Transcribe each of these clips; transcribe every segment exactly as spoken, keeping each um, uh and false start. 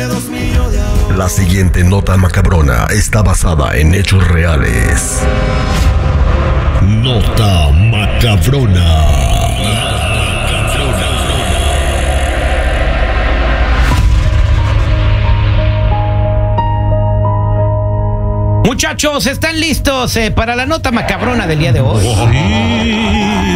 La siguiente nota macabrona está basada en hechos reales. Nota macabrona. Muchachos, ¿están listos eh, para la nota macabrona del día de hoy? Sí.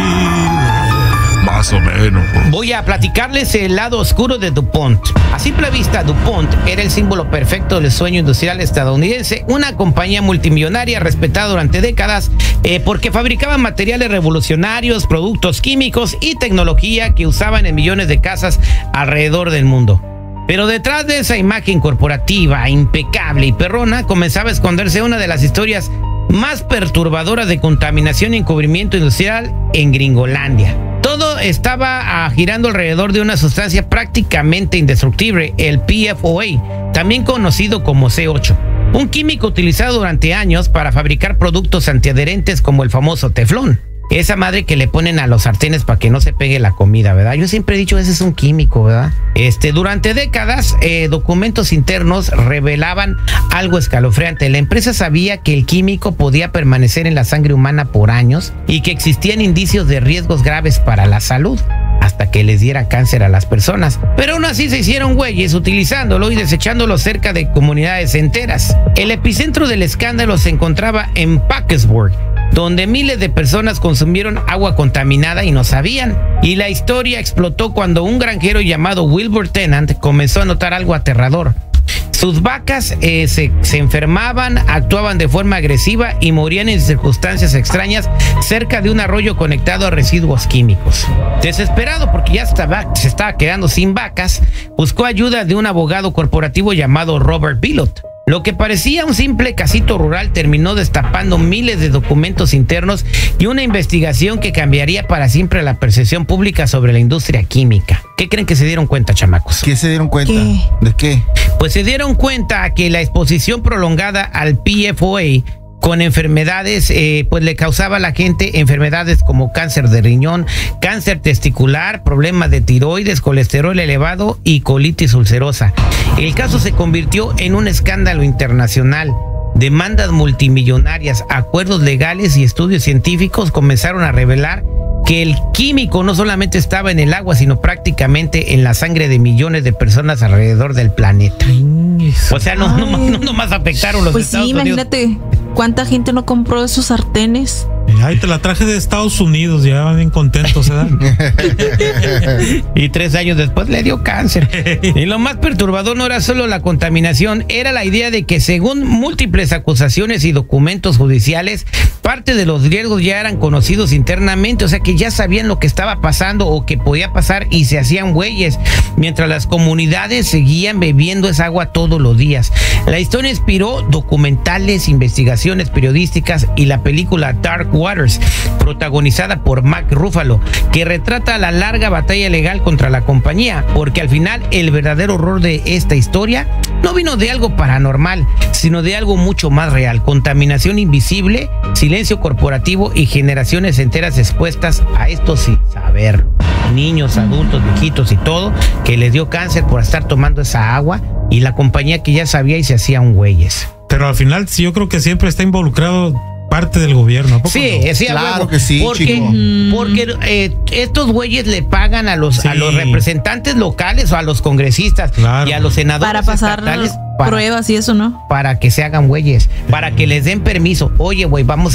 Más o menos. Voy a platicarles el lado oscuro de DuPont. A simple vista, DuPont era el símbolo perfecto del sueño industrial estadounidense, una compañía multimillonaria respetada durante décadas eh, porque fabricaba materiales revolucionarios, productos químicos y tecnología que usaban en millones de casas alrededor del mundo. Pero detrás de esa imagen corporativa, impecable y perrona, comenzaba a esconderse una de las historias más perturbadoras de contaminación y encubrimiento industrial en Gringolandia. Todo estaba girando alrededor de una sustancia prácticamente indestructible, el P F O A, también conocido como C ocho. Un químico utilizado durante años para fabricar productos antiadherentes como el famoso teflón. Esa madre que le ponen a los sartenes para que no se pegue la comida, ¿verdad? Yo siempre he dicho, ese es un químico, ¿verdad? Este, durante décadas, eh, documentos internos revelaban algo escalofriante. La empresa sabía que el químico podía permanecer en la sangre humana por años y que existían indicios de riesgos graves para la salud, hasta que les diera cáncer a las personas. Pero aún así se hicieron güeyes utilizándolo y desechándolo cerca de comunidades enteras. El epicentro del escándalo se encontraba en Parkersburg, donde miles de personas consumieron agua contaminada y no sabían. Y la historia explotó cuando un granjero llamado Wilbur Tennant comenzó a notar algo aterrador. Sus vacas eh, se, se enfermaban, actuaban de forma agresiva y morían en circunstancias extrañas cerca de un arroyo conectado a residuos químicos. Desesperado porque ya estaba, se estaba quedando sin vacas, buscó ayuda de un abogado corporativo llamado Robert Bilott. Lo que parecía un simple casito rural terminó destapando miles de documentos internos y una investigación que cambiaría para siempre la percepción pública sobre la industria química. ¿Qué creen que se dieron cuenta, chamacos? ¿Qué se dieron cuenta? ¿Qué? ¿De qué? Pues se dieron cuenta que la exposición prolongada al P F O A con enfermedades, eh, pues le causaba a la gente enfermedades como cáncer de riñón, cáncer testicular, problemas de tiroides, colesterol elevado y colitis ulcerosa. El caso se convirtió en un escándalo internacional. Demandas multimillonarias, acuerdos legales y estudios científicos comenzaron a revelar que el químico no solamente estaba en el agua, sino prácticamente en la sangre de millones de personas alrededor del planeta. O sea, no, no, no nomás afectaron los pues Estados sí, Unidos. imagínate cuánta gente no compró esos sartenes. Ay, te la traje de Estados Unidos, ya van bien contentos, ¿eh? Y tres años después le dio cáncer. Y lo más perturbador no era solo la contaminación, era la idea de que según múltiples acusaciones y documentos judiciales, parte de los riesgos ya eran conocidos internamente, o sea que ya sabían lo que estaba pasando o que podía pasar y se hacían güeyes, mientras las comunidades seguían bebiendo esa agua todos los días. La historia inspiró documentales, investigaciones periodísticas y la película Dark Waters, protagonizada por Mark Ruffalo, que retrata la larga batalla legal contra la compañía, porque al final el verdadero horror de esta historia no vino de algo paranormal, sino de algo mucho más real: contaminación invisible, silencio corporativo y generaciones enteras expuestas a esto sin saberlo. Niños, adultos, viejitos y todo, que les dio cáncer por estar tomando esa agua, y la compañía que ya sabía y se hacían güeyes. Pero al final sí, yo creo que siempre está involucrado parte del gobierno. ¿A poco Sí, no? sí, Claro huevo, que sí, porque, chico. porque eh, estos güeyes le pagan a los, Sí. a los representantes locales o a los congresistas Claro. y a los senadores Para pasar estatales para, pruebas y eso, ¿no? para que se hagan güeyes, para que les den permiso. Oye, güey, vamos